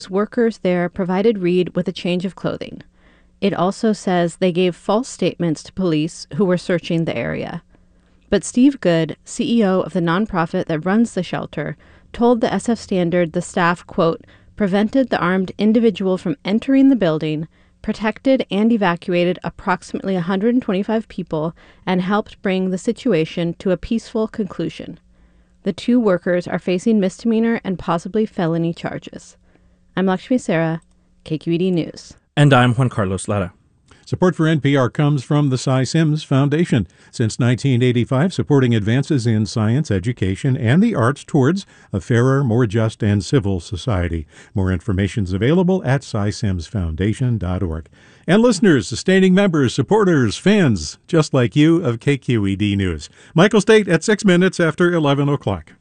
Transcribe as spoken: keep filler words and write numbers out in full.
Workers there provided Reed with a change of clothing. It also says they gave false statements to police who were searching the area. But Steve Good, C E O of the nonprofit that runs the shelter, told the S F Standard the staff, quote, prevented the armed individual from entering the building, protected and evacuated approximately one hundred twenty-five people, and helped bring the situation to a peaceful conclusion. The two workers are facing misdemeanor and possibly felony charges. I'm Lakshmi Sarah, K Q E D News. And I'm Juan Carlos Lara. Support for N P R comes from the Cy Sims Foundation. Since nineteen eighty-five, supporting advances in science, education, and the arts towards a fairer, more just, and civil society. More information is available at cy sims foundation dot org. And listeners, sustaining members, supporters, fans, just like you, of K Q E D News. Michael State at six minutes after eleven o'clock.